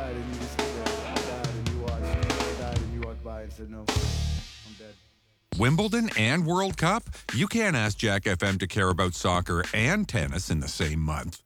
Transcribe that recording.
died and you just sit there. I died and you watched. I died and you walked by and said, no, I'm dead. Wimbledon and World Cup? You can't ask Jack FM to care about soccer and tennis in the same month.